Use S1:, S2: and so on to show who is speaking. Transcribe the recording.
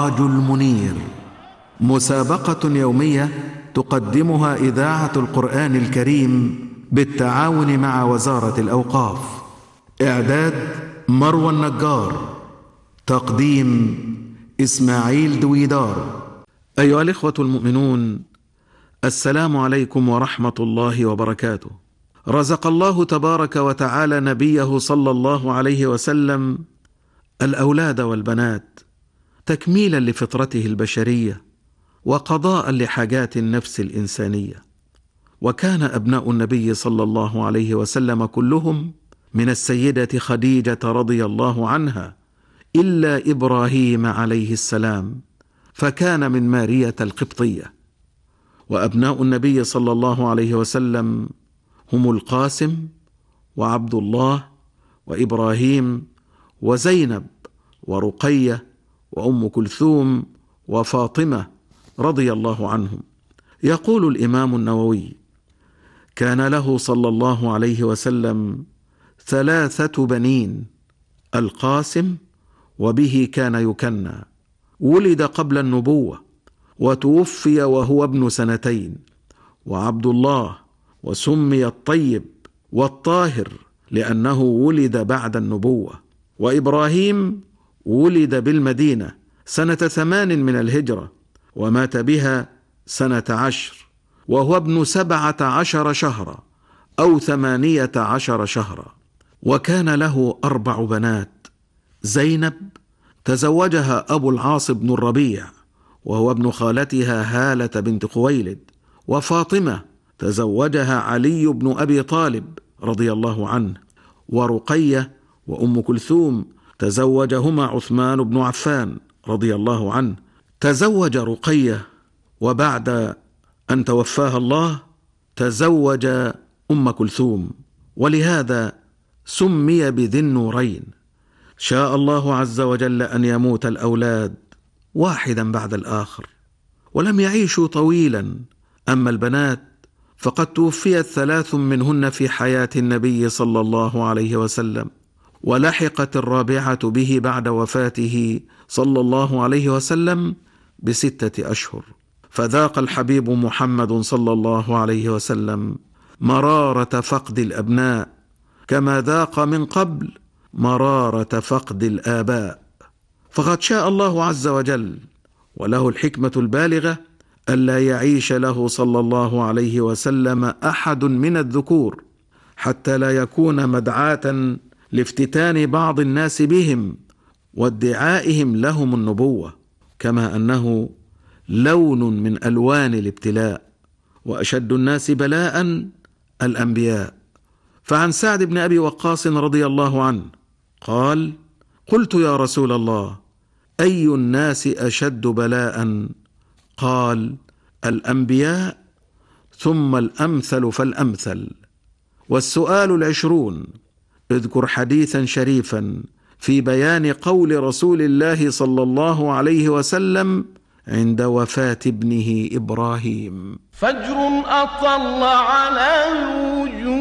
S1: السراج المنير، مسابقة يومية تقدمها إذاعة القرآن الكريم بالتعاون مع وزارة الأوقاف. إعداد مروى النجار، تقديم إسماعيل دويدار. أيها الإخوة المؤمنون، السلام عليكم ورحمة الله وبركاته. رزق الله تبارك وتعالى نبيه صلى الله عليه وسلم الأولاد والبنات تكميلا لفطرته البشرية وقضاء لحاجات النفس الإنسانية. وكان أبناء النبي صلى الله عليه وسلم كلهم من السيدة خديجة رضي الله عنها إلا إبراهيم عليه السلام، فكان من مارية القبطية. وأبناء النبي صلى الله عليه وسلم هم القاسم وعبد الله وإبراهيم وزينب ورقية وأم كلثوم وفاطمة رضي الله عنهم. يقول الإمام النووي: كان له صلى الله عليه وسلم 3 بنين: القاسم، وبه كان يكنى، ولد قبل النبوة وتوفي وهو ابن 2، وعبد الله، وسمي الطيب والطاهر لأنه ولد بعد النبوة، وإبراهيم ولد بالمدينة سنة 8 من الهجرة ومات بها سنة 10، وهو ابن 17 شهرا أو 18 شهرا. وكان له 4 بنات: زينب تزوجها أبو العاص بن الربيع وهو ابن خالتها هالة بنت خويلد، وفاطمة تزوجها علي بن أبي طالب رضي الله عنه، ورقية وأم كلثوم تزوجهما عثمان بن عفان رضي الله عنه. تزوج رقية، وبعد أن توفاها الله تزوج أم كلثوم، ولهذا سمي بذي النورين. شاء الله عز وجل أن يموت الأولاد واحدا بعد الآخر، ولم يعيشوا طويلا. أما البنات فقد توفيت 3 منهن في حياة النبي صلى الله عليه وسلم، ولحقت الرابعة به بعد وفاته صلى الله عليه وسلم ب6 أشهر. فذاق الحبيب محمد صلى الله عليه وسلم مرارة فقد الأبناء كما ذاق من قبل مرارة فقد الآباء. فقد شاء الله عز وجل وله الحكمة البالغة ألا يعيش له صلى الله عليه وسلم أحد من الذكور، حتى لا يكون مدعاة لافتتان بعض الناس بهم وادعائهم لهم النبوة، كما أنه لون من ألوان الابتلاء، وأشد الناس بلاء الأنبياء. فعن سعد بن أبي وقاص رضي الله عنه قال: قلت يا رسول الله، أي الناس أشد بلاء؟ قال: الأنبياء، ثم الأمثل فالأمثل. والسؤال 20: اذكر حديثا شريفا في بيان قول رسول الله صلى الله عليه وسلم عند وفاة ابنه إبراهيم.
S2: فجر أطل على الوجود